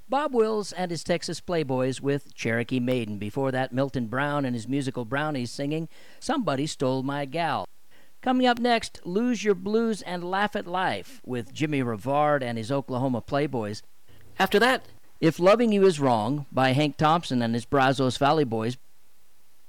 Bob Wills and his Texas Playboys with Cherokee Maiden. Before that, Milton Brown and his musical Brownies singing Somebody Stole My Gal. Coming up next, Lose Your Blues and Laugh at Life with Jimmy Rivard and his Oklahoma Playboys. After that, If Loving You Is Wrong by Hank Thompson and his Brazos Valley Boys.